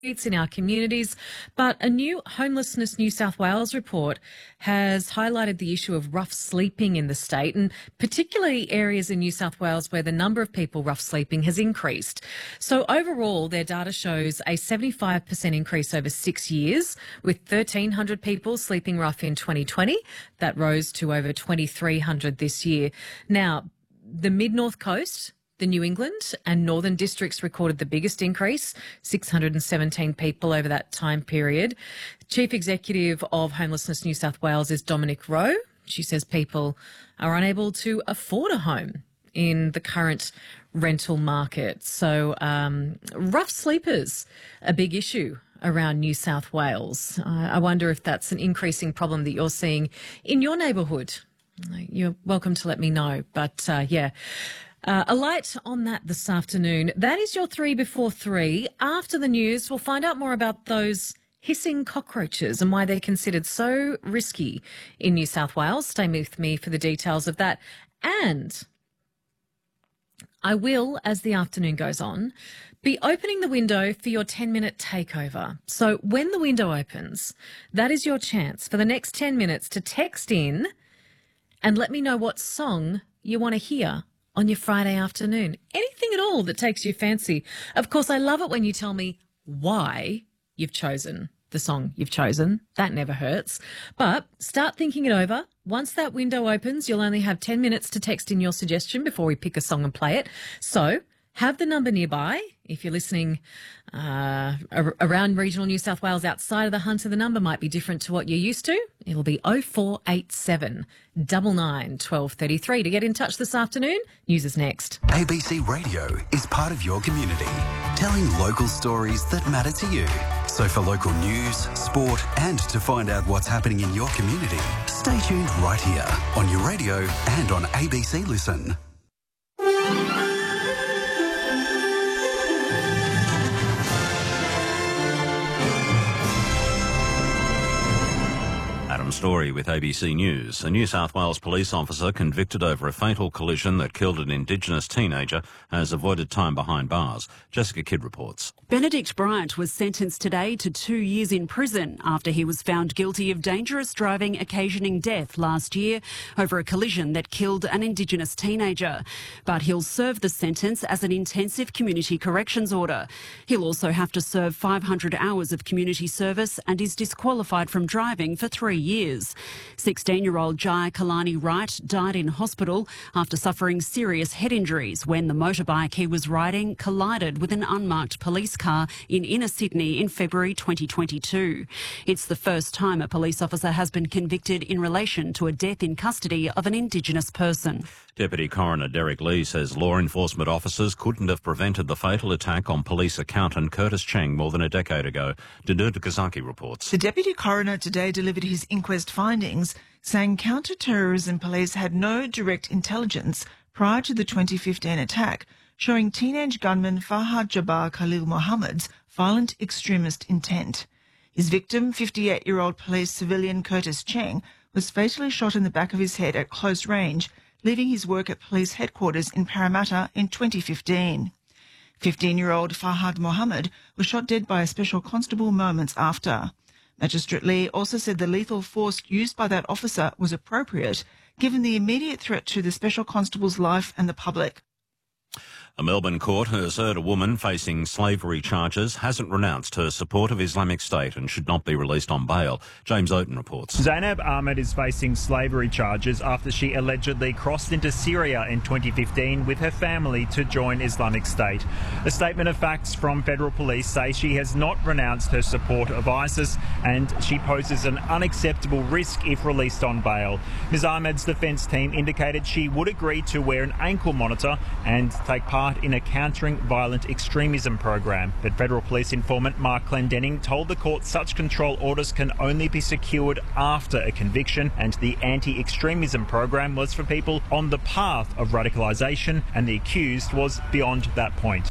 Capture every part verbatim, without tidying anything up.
in our communities, but a new Homelessness New South Wales report has highlighted the issue of rough sleeping in the state, and particularly areas in New South Wales where the number of people rough sleeping has increased. So overall, their data shows a seventy-five percent increase over six years, with thirteen hundred people sleeping rough in twenty twenty. That rose to over twenty-three hundred this year. Now, the Mid-North Coast, the New England and Northern districts recorded the biggest increase, six hundred seventeen people over that time period. Chief Executive of Homelessness New South Wales is Dominic Rowe. She says people are unable to afford a home in the current rental market. So um, rough sleepers, a big issue around New South Wales. Uh, I wonder if that's an increasing problem that you're seeing in your neighbourhood. You're welcome to let me know. But uh, yeah. Uh, a light on that this afternoon. That is your three before three. After the news, we'll find out more about those hissing cockroaches and why they're considered so risky in New South Wales. Stay with me for the details of that. And I will, as the afternoon goes on, be opening the window for your ten-minute takeover. So when the window opens, that is your chance for the next ten minutes to text in and let me know what song you want to hear on your Friday afternoon. Anything at all that takes your fancy. Of course, I love it when you tell me why you've chosen the song you've chosen. That never hurts. But start thinking it over. Once that window opens, you'll only have ten minutes to text in your suggestion before we pick a song and play it. So have the number nearby. If you're listening uh, around regional New South Wales outside of the Hunter, the number might be different to what you're used to. It'll be oh four eight seven, nine nine, one two three three. To get in touch this afternoon, news is next. A B C Radio is part of your community, telling local stories that matter to you. So for local news, sport and to find out what's happening in your community, stay tuned right here on your radio and on A B C Listen. Adam Story with A B C News. A New South Wales police officer convicted over a fatal collision that killed an Indigenous teenager has avoided time behind bars. Jessica Kidd reports. Benedict Bryant was sentenced today to two years in prison after he was found guilty of dangerous driving occasioning death last year over a collision that killed an Indigenous teenager. But he'll serve the sentence as an intensive community corrections order. He'll also have to serve five hundred hours of community service and is disqualified from driving for three years. sixteen-year-old Jaya Kalani Wright died in hospital after suffering serious head injuries when the motorbike he was riding collided with an unmarked police car in inner Sydney in February twenty twenty-two. It's the first time a police officer has been convicted in relation to a death in custody of an Indigenous person. Deputy Coroner Derek Lee says law enforcement officers couldn't have prevented the fatal attack on police accountant Curtis Cheng more than a decade ago. Danuta Kazaki reports. The Deputy Coroner today delivered his inquest findings, saying counter-terrorism police had no direct intelligence prior to the twenty fifteen attack, showing teenage gunman Fahad Jabbar Khalil Mohammed's violent extremist intent. His victim, fifty-eight-year-old police civilian Curtis Cheng, was fatally shot in the back of his head at close range, leaving his work at police headquarters in Parramatta in twenty fifteen. fifteen-year-old Fahad Mohammed was shot dead by a special constable moments after. Magistrate Lee also said the lethal force used by that officer was appropriate, given the immediate threat to the special constable's life and the public. A Melbourne court has heard a woman facing slavery charges hasn't renounced her support of Islamic State and should not be released on bail. James Oaten reports. Zainab Ahmed is facing slavery charges after she allegedly crossed into Syria in twenty fifteen with her family to join Islamic State. A statement of facts from federal police say she has not renounced her support of ISIS and she poses an unacceptable risk if released on bail. Miz Ahmed's defence team indicated she would agree to wear an ankle monitor and take part in a countering violent extremism program. But federal police informant Mark Clendenning told the court such control orders can only be secured after a conviction, and the anti-extremism program was for people on the path of radicalisation, and the accused was beyond that point.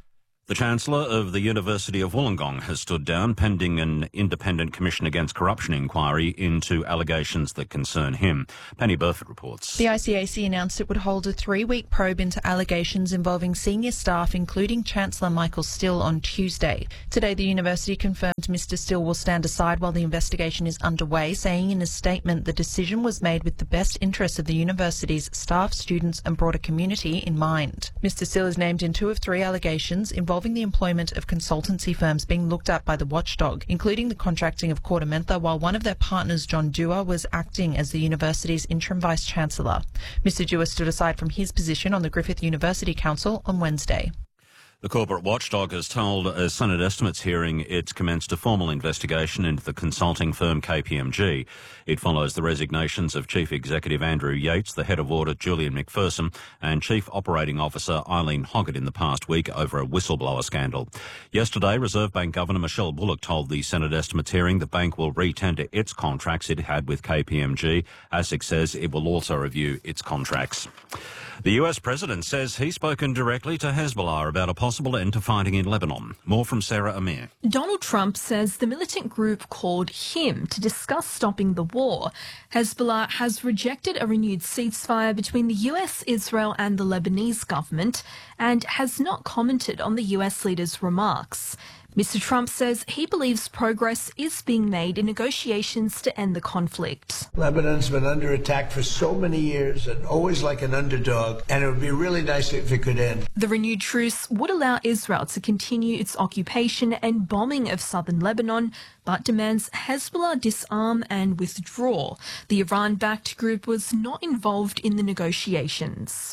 The Chancellor of the University of Wollongong has stood down pending an independent Commission Against Corruption inquiry into allegations that concern him. Penny Burford reports. The I C A C announced it would hold a three-week probe into allegations involving senior staff, including Chancellor Michael Still, on Tuesday. Today, the university confirmed Mister Still will stand aside while the investigation is underway, saying in a statement the decision was made with the best interests of the university's staff, students and broader community in mind. Mister Still is named in two of three allegations involving the employment of consultancy firms being looked at by the watchdog, including the contracting of KordaMentha, while one of their partners, John Dewar, was acting as the university's interim vice-chancellor. Mister Dewar stood aside from his position on the Griffith University Council on Wednesday. The corporate watchdog has told a Senate estimates hearing it's commenced a formal investigation into the consulting firm K P M G. It follows the resignations of Chief Executive Andrew Yates, the Head of Audit Julian McPherson and Chief Operating Officer Eileen Hoggett in the past week over a whistleblower scandal. Yesterday, Reserve Bank Governor Michelle Bullock told the Senate estimates hearing the bank will re-tender its contracts it had with K P M G. ASIC says it will also review its contracts. The U S President says he's spoken directly to Hezbollah about a possible end to fighting in Lebanon. More from Sarah Amir. Donald Trump says the militant group called him to discuss stopping the war. Hezbollah has rejected a renewed ceasefire between the U S, Israel and the Lebanese government and has not commented on the U S leader's remarks. Mister Trump says he believes progress is being made in negotiations to end the conflict. Lebanon's been under attack for so many years and always like an underdog, and it would be really nice if it could end. The renewed truce would allow Israel to continue its occupation and bombing of southern Lebanon, but demands Hezbollah disarm and withdraw. The Iran-backed group was not involved in the negotiations.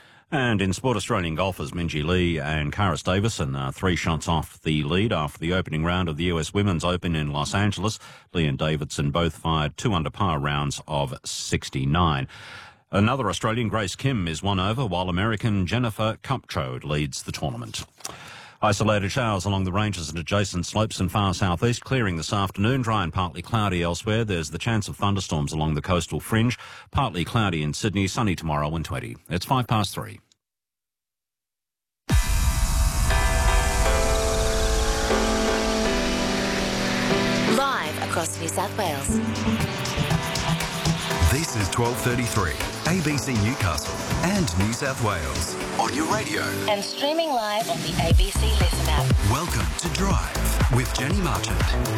And in sport, Australian golfers Minjee Lee and Karis Davison are three shots off the lead after the opening round of the U S Women's Open in Los Angeles. Lee and Davidson both fired two under par rounds of sixty-nine. Another Australian, Grace Kim, is one over, while American Jennifer Kupcho leads the tournament. Isolated showers along the ranges and adjacent slopes and far southeast, clearing this afternoon. Dry and partly cloudy elsewhere. There's the chance of thunderstorms along the coastal fringe. Partly cloudy in Sydney, sunny tomorrow and twenty. It's five past three. Live across New South Wales. This is twelve thirty-three, A B C Newcastle and New South Wales. On your radio. And streaming live on the A B C Listen app. Welcome to Drive with Jenny Marchant.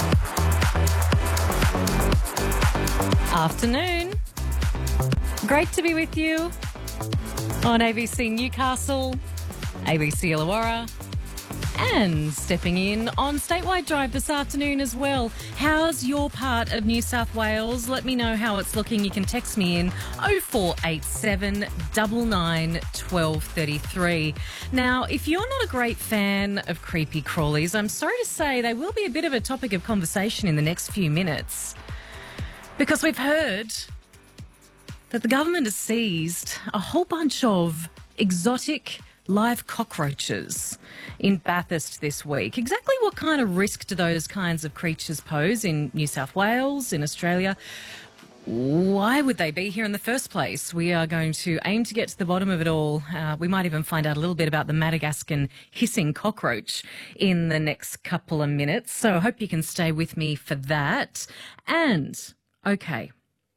Afternoon. Great to be with you on A B C Newcastle, A B C Illawarra, and stepping in on Statewide Drive this afternoon as well. How's your part of New South Wales? Let me know how it's looking. You can text me in oh four eight seven, nine nine, one two three three. Now, if you're not a great fan of creepy crawlies, I'm sorry to say they will be a bit of a topic of conversation in the next few minutes, because we've heard that the government has seized a whole bunch of exotic live cockroaches in Bathurst this week. Exactly what kind of risk do those kinds of creatures pose in New South Wales, in Australia? Why would they be here in the first place? We are going to aim to get to the bottom of it all. Uh, we might even find out a little bit about the Madagascan hissing cockroach in the next couple of minutes. So I hope you can stay with me for that. And, okay,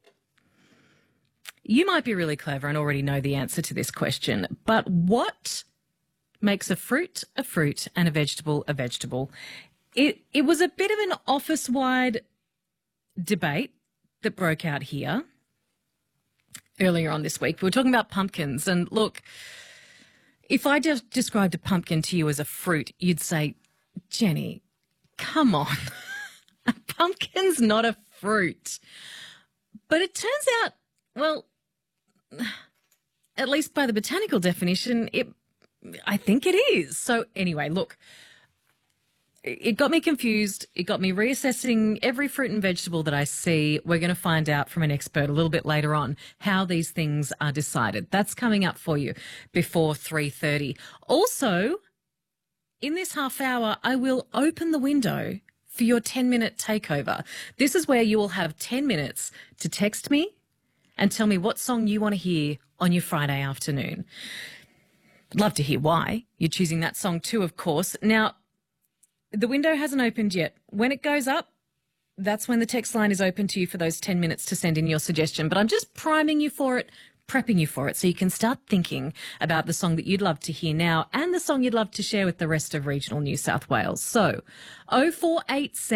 you might be really clever and already know the answer to this question, but what makes a fruit a fruit and a vegetable a vegetable? It it was a bit of an office-wide debate that broke out here earlier on this week. We were talking about pumpkins, and look, if I just described a pumpkin to you as a fruit, you'd say, Jenny, come on, a pumpkin's not a fruit. But it turns out, well, at least by the botanical definition, it, I think it is. So anyway, look, it got me confused. It got me reassessing every fruit and vegetable that I see. We're going to find out from an expert a little bit later on how these things are decided. That's coming up for you before three thirty. Also, in this half hour, I will open the window for your ten-minute takeover. This is where you will have ten minutes to text me and tell me what song you want to hear on your Friday afternoon. I'd love to hear why you're choosing that song too, of course. Now, the window hasn't opened yet. When it goes up, that's when the text line is open to you for those ten minutes to send in your suggestion. But I'm just priming you for it, prepping you for it, so you can start thinking about the song that you'd love to hear now and the song you'd love to share with the rest of regional New South Wales. So, oh four eight seven